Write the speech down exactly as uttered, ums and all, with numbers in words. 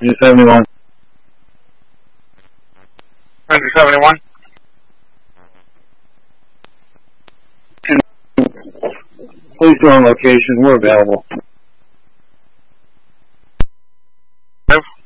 seventy-one. Ranger seventy-one. Please go on location. We're available. Five.